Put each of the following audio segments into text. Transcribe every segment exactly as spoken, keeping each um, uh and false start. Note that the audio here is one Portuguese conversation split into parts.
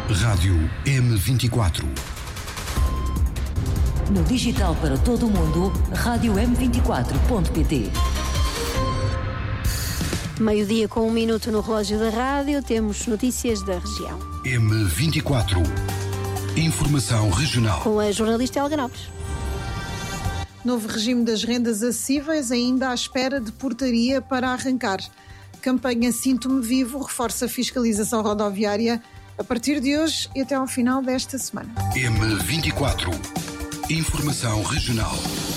Rádio M vinte e quatro. No digital para todo o mundo, rádio m vinte e quatro ponto pt. Meio-dia com um minuto no relógio da rádio, temos notícias da região. M vinte e quatro. Informação regional. Com a jornalista Helga Nobres. Novo regime das rendas acessíveis ainda à espera de portaria para arrancar. Campanha Sinto-me Vivo reforça a fiscalização rodoviária a partir de hoje e até ao final desta semana. M vinte e quatro. Informação regional.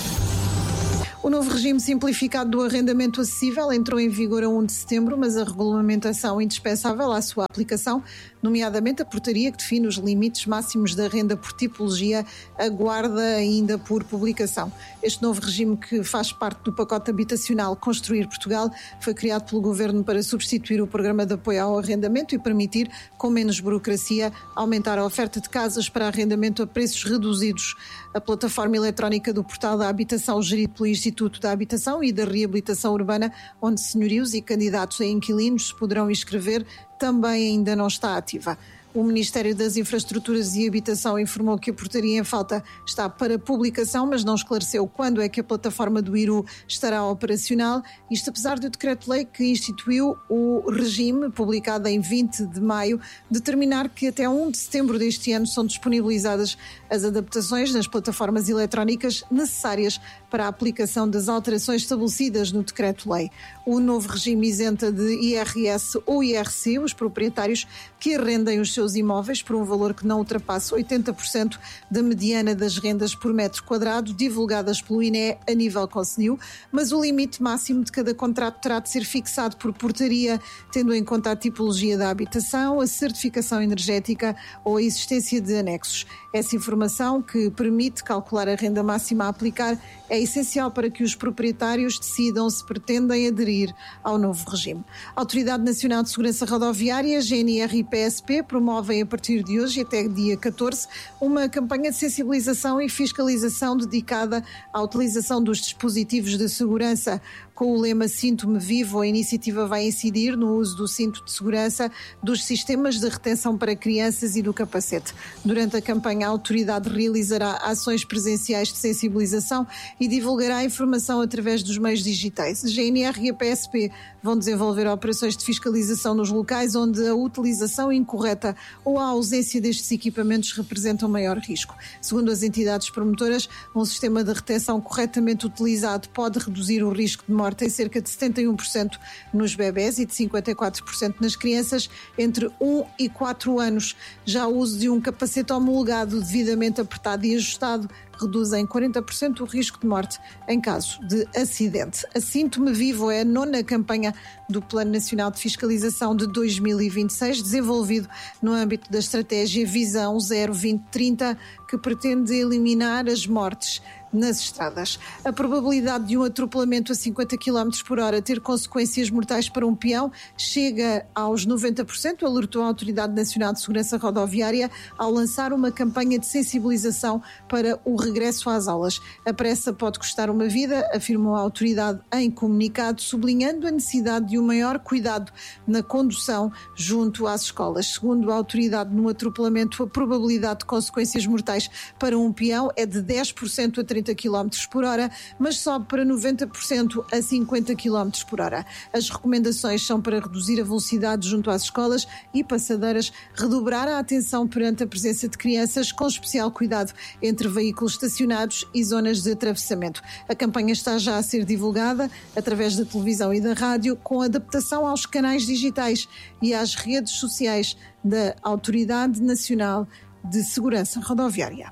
O novo regime simplificado do arrendamento acessível entrou em vigor a primeiro de setembro, mas a regulamentação indispensável à sua aplicação, nomeadamente a portaria que define os limites máximos da renda por tipologia, aguarda ainda por publicação. Este novo regime, que faz parte do pacote habitacional Construir Portugal, foi criado pelo Governo para substituir o programa de apoio ao arrendamento e permitir, com menos burocracia, aumentar a oferta de casas para arrendamento a preços reduzidos. A plataforma eletrónica do Portal da Habitação, gerido pelo Instituto da Habitação e da Reabilitação Urbana, onde senhorios e candidatos a inquilinos se poderão inscrever, também ainda não está ativa. O Ministério das Infraestruturas e Habitação informou que a portaria em falta está para publicação, mas não esclareceu quando é que a plataforma do I R U estará operacional, isto apesar do decreto-lei que instituiu o regime, publicado em vinte de maio, determinar que até primeiro de setembro deste ano são disponibilizadas as adaptações nas plataformas eletrónicas necessárias para a aplicação das alterações estabelecidas no decreto-lei. O novo regime isenta de I R S ou I R C os proprietários que arrendem os seus imóveis por um valor que não ultrapasse oitenta por cento da mediana das rendas por metro quadrado divulgadas pelo I N E a nível concelhio, mas o limite máximo de cada contrato terá de ser fixado por portaria, tendo em conta a tipologia da habitação, a certificação energética ou a existência de anexos. Essa informação, que permite calcular a renda máxima a aplicar, é essencial para que os proprietários decidam se pretendem aderir ao novo regime. A Autoridade Nacional de Segurança Rodoviária, G N R e P S P, promovem a partir de hoje até dia catorze uma campanha de sensibilização e fiscalização dedicada à utilização dos dispositivos de segurança. Com o lema Sinto-me Vivo, a iniciativa vai incidir no uso do cinto de segurança, dos sistemas de retenção para crianças e do capacete. Durante a campanha, a autoridade realizará ações presenciais de sensibilização e divulgará a informação através dos meios digitais. A G N R e a P S P vão desenvolver operações de fiscalização nos locais onde a utilização incorreta ou a ausência destes equipamentos representam maior risco. Segundo as entidades promotoras, um sistema de retenção corretamente utilizado pode reduzir o risco de morte em cerca de setenta e um por cento nos bebés e de cinquenta e quatro por cento nas crianças entre um e quatro anos. Já o uso de um capacete homologado, devidamente apertado e ajustado, reduz em quarenta por cento o risco de morte em caso de acidente. A Sinto-me Vivo é a nona campanha do Plano Nacional de Fiscalização de dois mil e vinte e seis, desenvolvido no âmbito da estratégia Visão zero vinte trinta, que pretende eliminar as mortes nas estradas. A probabilidade de um atropelamento a cinquenta quilómetros por hora ter consequências mortais para um peão chega aos noventa por cento, alertou a Autoridade Nacional de Segurança Rodoviária ao lançar uma campanha de sensibilização para o regresso às aulas. A pressa pode custar uma vida, afirmou a autoridade em comunicado, sublinhando a necessidade de um maior cuidado na condução junto às escolas. Segundo a autoridade, no atropelamento, a probabilidade de consequências mortais para um peão é de dez por cento a trinta quilómetros por hora, mas sobe para noventa por cento a cinquenta quilómetros por hora. As recomendações são para reduzir a velocidade junto às escolas e passadeiras, redobrar a atenção perante a presença de crianças, com especial cuidado entre veículos estacionados e zonas de atravessamento. A campanha está já a ser divulgada através da televisão e da rádio, com adaptação aos canais digitais e às redes sociais da Autoridade Nacional de Segurança Rodoviária.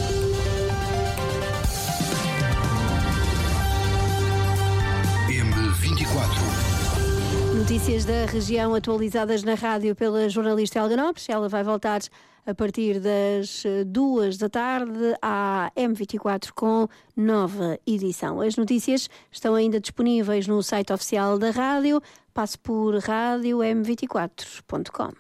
M vinte e quatro. Notícias da região atualizadas na rádio pela jornalista Helga Nobres. Ela vai voltar a partir das duas da tarde à M vinte e quatro com nova edição. As notícias estão ainda disponíveis no site oficial da rádio. Passe por rádio m vinte e quatro ponto com.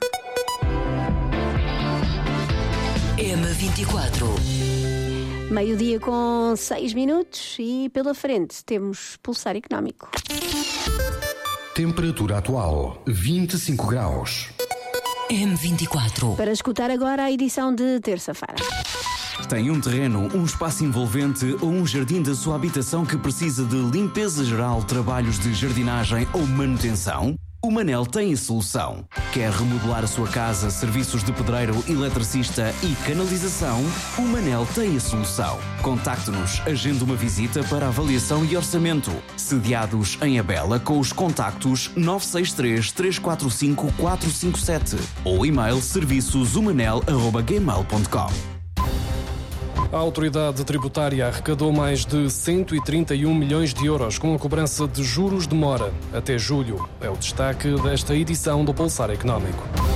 M vinte e quatro. Meio-dia com seis minutos e pela frente temos Pulsar Económico. Temperatura atual vinte e cinco graus. M vinte e quatro. Para escutar agora a edição de terça-feira. Tem um terreno, um espaço envolvente ou um jardim da sua habitação que precisa de limpeza geral, trabalhos de jardinagem ou manutenção? O Manel tem a solução. Quer remodelar a sua casa, serviços de pedreiro, eletricista e canalização? O Manel tem a solução. Contacte-nos, agende uma visita para avaliação e orçamento. Sediados em Abela com os contactos nove seis três, três quatro cinco, quatro cinco sete ou e-mail serviços umanel arroba gmail ponto com. A autoridade tributária arrecadou mais de cento e trinta e um milhões de euros com a cobrança de juros de mora até julho. É o destaque desta edição do Pulsar Económico.